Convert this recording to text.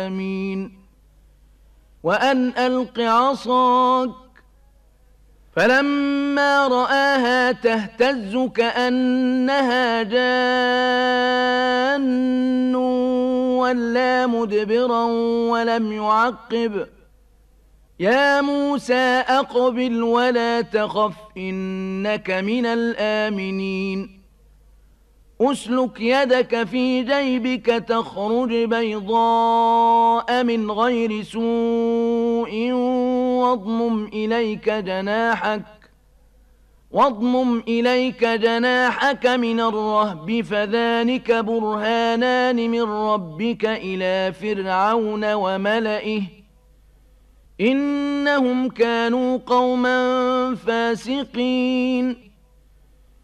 آمين. وأن ألق عصاك فلما رآها تهتز كأنها جان ولا مدبرا ولم يعقب يا موسى أقبل ولا تخف إنك من الآمنين. أسلك يدك في جيبك تخرج بيضاء من غير سوء واضمم إليك جناحك من الرهب فذلك برهانان من ربك إلى فرعون وملئه إنهم كانوا قوما فاسقين.